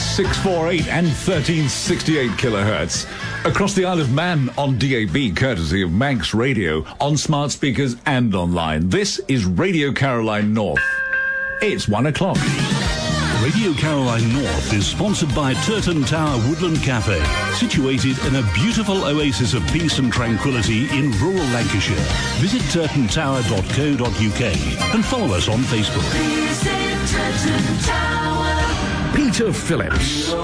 648 and 1368 kilohertz. Across the Isle of Man on DAB, courtesy of Manx Radio, on smart speakers and online. This is Radio Caroline North. It's 1 o'clock. Radio Caroline North is sponsored by Turton Tower Woodland Cafe, situated in a beautiful oasis of peace and tranquility in rural Lancashire. Visit turtontower.co.uk and follow us on Facebook. Peter Phillips.